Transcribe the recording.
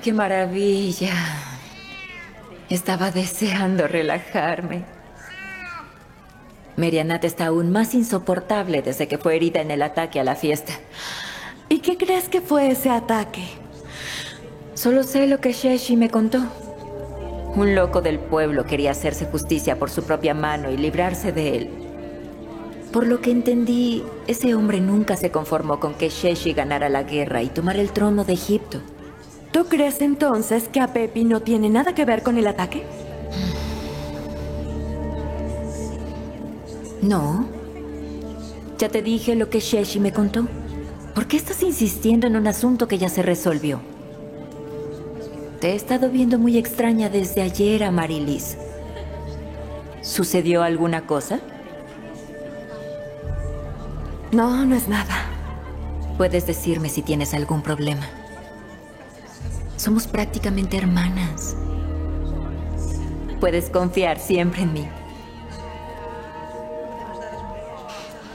qué maravilla. Estaba deseando relajarme. Merianat está aún más insoportable desde que fue herida en el ataque a la fiesta. ¿Y qué crees que fue ese ataque? Solo sé lo que Sheshi me contó. Un loco del pueblo quería hacerse justicia por su propia mano y librarse de él. Por lo que entendí, ese hombre nunca se conformó con que Sheshi ganara la guerra y tomara el trono de Egipto. ¿Tú crees entonces que Apepi no tiene nada que ver con el ataque? No. Ya te dije lo que Sheshi me contó. ¿Por qué estás insistiendo en un asunto que ya se resolvió? Te he estado viendo muy extraña desde ayer, Amaryllis. ¿Sucedió alguna cosa? No, no es nada. Puedes decirme si tienes algún problema. Somos prácticamente hermanas. Puedes confiar siempre en mí.